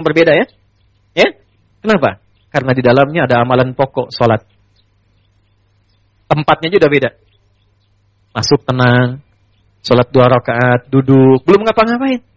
berbeda ya. Ya? Kenapa? Karena di dalamnya ada amalan pokok salat. Tempatnya juga beda. Masuk tenang, salat 2 rakaat, duduk, belum ngapa-ngapain.